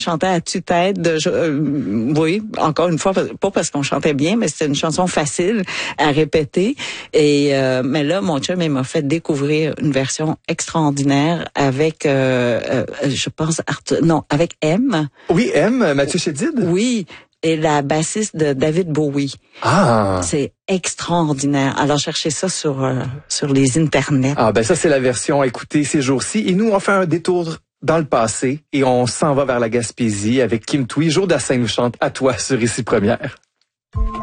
chantait à tue-tête. Oui, encore une fois, pas parce qu'on chantait bien, mais c'était une chanson facile à répéter. Et mais là, mon chum, il m'a fait découvrir une version extraordinaire avec, je pense, avec M. Oui, M, Mathieu Chédid. Oui. Et la bassiste de David Bowie. Ah! C'est extraordinaire. Alors, cherchez ça sur les internets. Ah, ben ça, c'est la version à écouter ces jours-ci. Et nous, on fait un détour dans le passé et on s'en va vers la Gaspésie avec Kim Thuy. Joe Dassin nous chante « À toi » sur Ici Première.